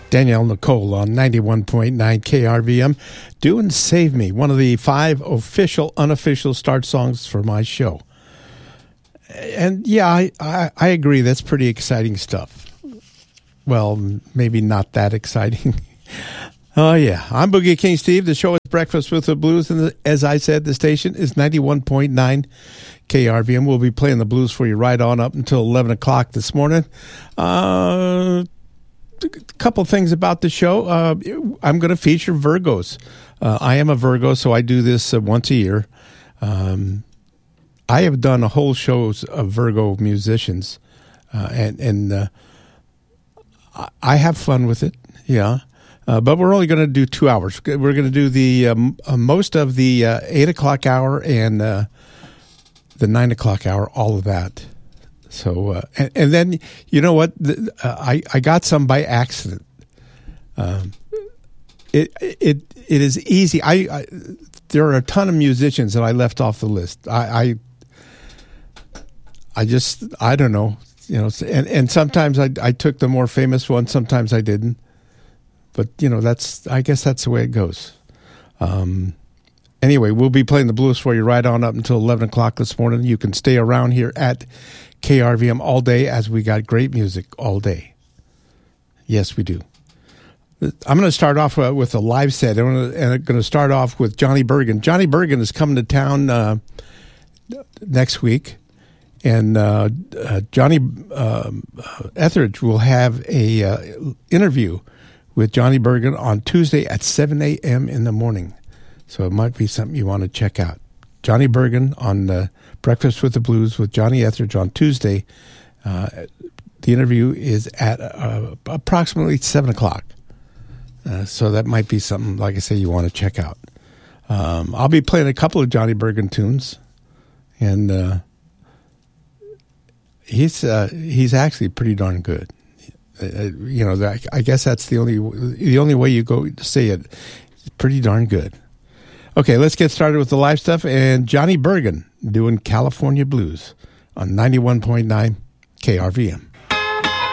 Danielle Nicole on 91.9 KRVM doing Save Me, one of the 5 official, unofficial start songs for my show. And yeah, I agree, that's pretty exciting stuff. Well, maybe not that exciting. Oh, yeah. I'm Boogie King Steve. The show is Breakfast with the Blues. And as I said, the station is 91.9 KRVM. We'll be playing the blues for you right on up until 11 o'clock this morning. A couple things about the show. I'm going to feature Virgos. I am a Virgo, so I do this once a year. I have done a whole shows of Virgo musicians, and I have fun with it, yeah. But we're only going to do 2 hours. We're going to do the most of the 8 o'clock hour and the 9 o'clock hour, all of that. So, and then, you know what? I got some by accident. It is easy. There are a ton of musicians that I left off the list. I don't know, you know, and sometimes I took the more famous ones, sometimes I didn't. But, you know, I guess that's the way it goes. Anyway, we'll be playing the blues for you right on up until 11 o'clock this morning. You can stay around here at KRVM all day as we got great music all day. Yes, we do. I'm going to start off with a live set. I'm going to start off with Johnny Bergen. Johnny Bergen is coming to town next week. And Johnny Etheridge will have a interview with Johnny Bergen on Tuesday at 7 a.m. in the morning. So it might be something you want to check out. Johnny Bergen on Breakfast with the Blues with Johnny Etheridge on Tuesday. The interview is at approximately 7 o'clock. So that might be something, like I say, you want to check out. I'll be playing a couple of Johnny Bergen tunes. And he's actually pretty darn good. You know, I guess that's the only way you go to say it. It's pretty darn good. Okay, let's get started with the live stuff. And Johnny Bergen doing California Blues on 91.9 KRVM.